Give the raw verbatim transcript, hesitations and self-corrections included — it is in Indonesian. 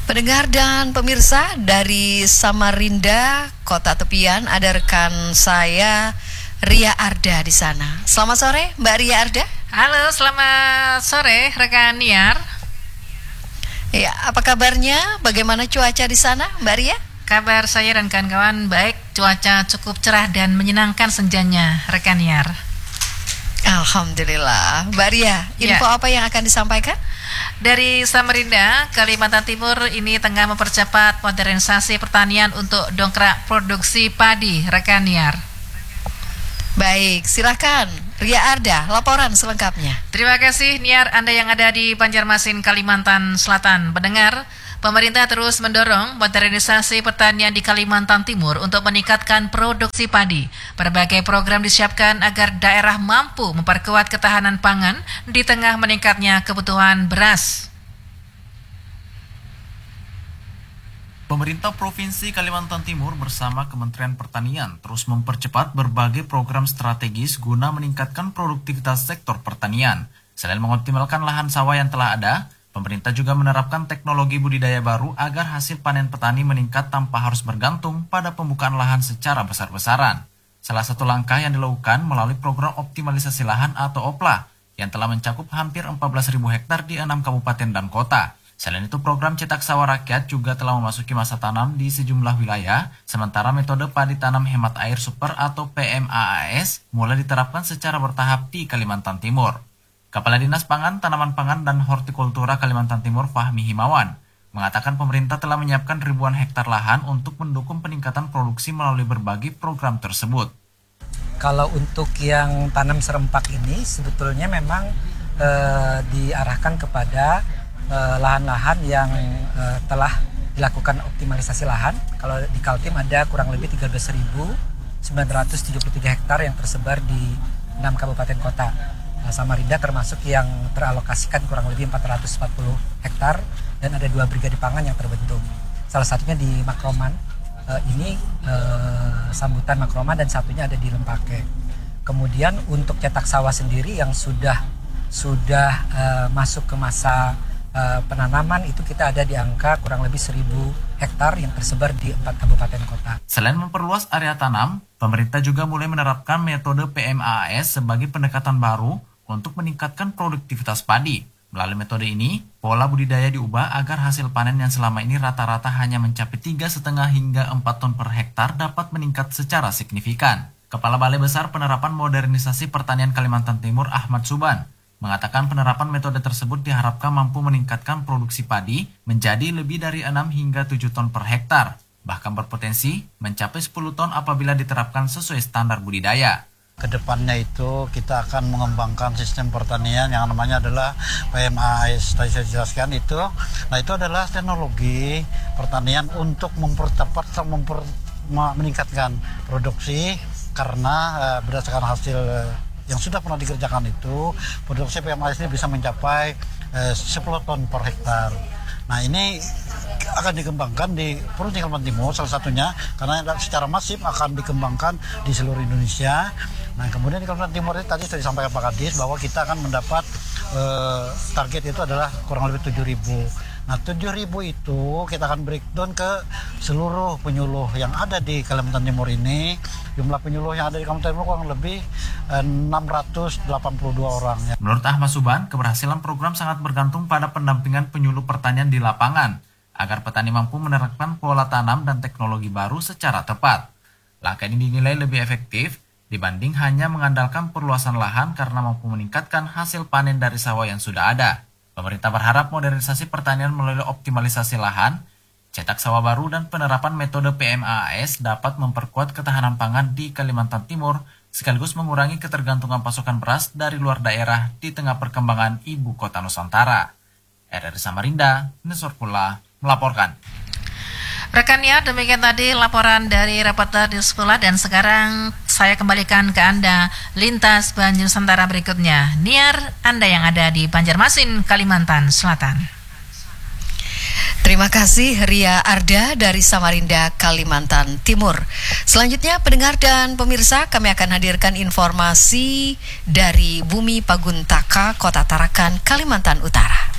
Pendengar dan pemirsa dari Samarinda, kota tepian, ada rekan saya Ria Arda di sana. Selamat sore, Mbak Ria Arda. Halo, selamat sore rekan Niar. Ya, apa kabarnya? Bagaimana cuaca di sana, Mbak Ria? Kabar saya dan kawan-kawan baik, cuaca cukup cerah dan menyenangkan senjanya, rekan Niar. Alhamdulillah. Mbak Ria, info ya. Apa yang akan disampaikan? Dari Samarinda, Kalimantan Timur ini tengah mempercepat modernisasi pertanian untuk dongkrak produksi padi, rekan Niar. Baik, silakan Ria Arda, laporan selengkapnya. Terima kasih Niar, Anda yang ada di Banjarmasin, Kalimantan Selatan. Pendengar, pemerintah terus mendorong modernisasi pertanian di Kalimantan Timur untuk meningkatkan produksi padi. Berbagai program disiapkan agar daerah mampu memperkuat ketahanan pangan di tengah meningkatnya kebutuhan beras. Pemerintah Provinsi Kalimantan Timur bersama Kementerian Pertanian terus mempercepat berbagai program strategis guna meningkatkan produktivitas sektor pertanian. Selain mengoptimalkan lahan sawah yang telah ada, pemerintah juga menerapkan teknologi budidaya baru agar hasil panen petani meningkat tanpa harus bergantung pada pembukaan lahan secara besar-besaran. Salah satu langkah yang dilakukan melalui program optimalisasi lahan atau O P L A yang telah mencakup hampir empat belas ribu hektar di enam kabupaten dan kota. Selain itu, program cetak sawah rakyat juga telah memasuki masa tanam di sejumlah wilayah, sementara metode padi tanam hemat air super atau P M A A S mulai diterapkan secara bertahap di Kalimantan Timur. Kepala Dinas Pangan, Tanaman Pangan, dan Hortikultura Kalimantan Timur Fahmi Himawan mengatakan pemerintah telah menyiapkan ribuan hektar lahan untuk mendukung peningkatan produksi melalui berbagai program tersebut. Kalau untuk yang tanam serempak ini sebetulnya memang eh, diarahkan kepada eh, lahan-lahan yang eh, telah dilakukan optimalisasi lahan. Kalau di Kaltim ada kurang lebih tiga belas ribu sembilan ratus tujuh puluh tiga hektar yang tersebar di enam kabupaten kota. Samarinda termasuk yang teralokasikan kurang lebih empat ratus empat puluh hektar dan ada dua brigade pangan yang terbentuk. Salah satunya di Makroman, uh, ini uh, sambutan Makroman, dan satunya ada di Lempake. Kemudian untuk cetak sawah sendiri yang sudah sudah uh, masuk ke masa uh, penanaman itu kita ada di angka kurang lebih seribu hektar yang tersebar di empat kabupaten kota. Selain memperluas area tanam, pemerintah juga mulai menerapkan metode P M A A S sebagai pendekatan baru untuk meningkatkan produktivitas padi. Melalui metode ini, pola budidaya diubah agar hasil panen yang selama ini rata-rata hanya mencapai tiga koma lima hingga empat ton per hektar dapat meningkat secara signifikan. Kepala Balai Besar Penerapan Modernisasi Pertanian Kalimantan Timur Ahmad Suban mengatakan penerapan metode tersebut diharapkan mampu meningkatkan produksi padi menjadi lebih dari enam hingga tujuh ton per hektar, bahkan berpotensi mencapai sepuluh ton apabila diterapkan sesuai standar budidaya. Kedepannya itu kita akan mengembangkan sistem pertanian yang namanya adalah P M A A S, tadi saya jelaskan itu. Nah, itu adalah teknologi pertanian untuk mempercepat atau memper, meningkatkan produksi karena uh, berdasarkan hasil uh, yang sudah pernah dikerjakan itu, produksi P M A A S ini bisa mencapai uh, sepuluh ton per hektar. Nah, ini akan dikembangkan di Provinsi Kalimantan Timur salah satunya karena secara masif akan dikembangkan di seluruh Indonesia. Nah, kemudian di Kalimantan Timur ini tadi sudah disampaikan Pak Kadis bahwa kita akan mendapat eh, target itu adalah kurang lebih tujuh ribu. Nah, tujuh ribu itu kita akan breakdown ke seluruh penyuluh yang ada di Kalimantan Timur ini. Jumlah penyuluh yang ada di Kalimantan Timur kurang lebih eh, enam ratus delapan puluh dua orang. Ya. Menurut Ahmad Suban, keberhasilan program sangat bergantung pada pendampingan penyuluh pertanian di lapangan agar petani mampu menerapkan pola tanam dan teknologi baru secara tepat. Langkah ini dinilai lebih efektif dibanding hanya mengandalkan perluasan lahan karena mampu meningkatkan hasil panen dari sawah yang sudah ada. Pemerintah berharap modernisasi pertanian melalui optimalisasi lahan, cetak sawah baru, dan penerapan metode P M A A S dapat memperkuat ketahanan pangan di Kalimantan Timur sekaligus mengurangi ketergantungan pasokan beras dari luar daerah di tengah perkembangan ibu kota Nusantara. R R I Samarinda, Nesor Pula melaporkan. Rekan Niar, demikian tadi laporan dari reporter di sekolah, dan sekarang saya kembalikan ke Anda lintas Banjir Nusantara berikutnya. Niar, Anda yang ada di Banjarmasin, Kalimantan Selatan. Terima kasih Ria Arda dari Samarinda, Kalimantan Timur. Selanjutnya pendengar dan pemirsa, kami akan hadirkan informasi dari Bumi Paguntaka, Kota Tarakan, Kalimantan Utara.